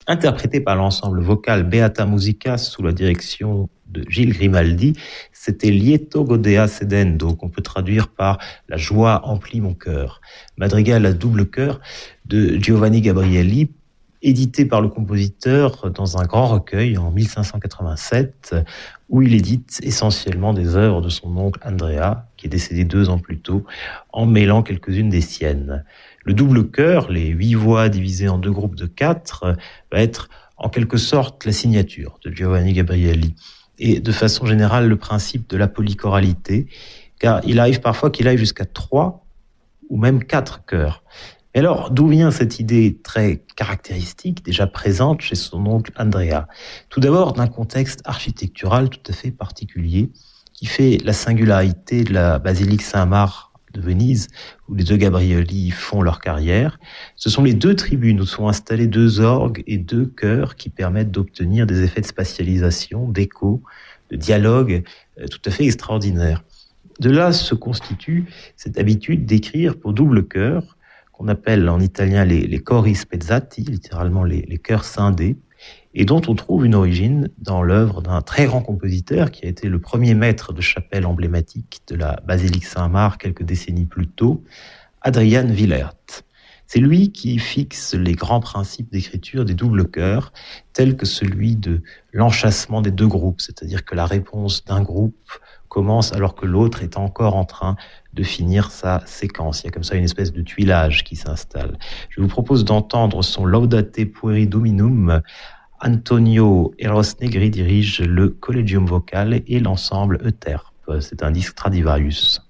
interprété par l'ensemble vocal Beata Musica sous la direction de Gilles Grimaldi. C'était Lieto Godea Sedendo, qu'on peut traduire par La joie emplit mon cœur. Madrigal à double chœur de Giovanni Gabrielli, édité par le compositeur dans un grand recueil en 1587, où il édite essentiellement des œuvres de son oncle Andrea, qui est décédé 2 ans plus tôt, en mêlant quelques-unes des siennes. Le double chœur, les 8 voix divisées en 2 groupes de 4, va être en quelque sorte la signature de Giovanni Gabrielli. Et de façon générale, le principe de la polychoralité, car il arrive parfois qu'il aille jusqu'à 3 ou même 4 chœurs. Mais alors, d'où vient cette idée très caractéristique, déjà présente chez son oncle Andrea? Tout d'abord, d'un contexte architectural tout à fait particulier, qui fait la singularité de la basilique Saint-Marc de Venise, où les 2 Gabrielli font leur carrière. Ce sont les 2 tribunes où sont installés 2 orgues et 2 chœurs qui permettent d'obtenir des effets de spatialisation, d'écho, de dialogue tout à fait extraordinaires. De là se constitue cette habitude d'écrire pour double chœur, qu'on appelle en italien les cori spezzati, littéralement les chœurs scindés, et dont on trouve une origine dans l'œuvre d'un très grand compositeur qui a été le premier maître de chapelle emblématique de la basilique Saint-Marc quelques décennies plus tôt, Adrian Willaert. C'est lui qui fixe les grands principes d'écriture des doubles chœurs, tels que celui de l'enchâssement des 2 groupes, c'est-à-dire que la réponse d'un groupe commence alors que l'autre est encore en train de finir sa séquence. Il y a comme ça une espèce de tuilage qui s'installe. Je vous propose d'entendre son Laudate Pueri Dominum. Antonio Eros Negri dirige le Collegium Vocale et l'ensemble Euterpe. C'est un disque Stradivarius.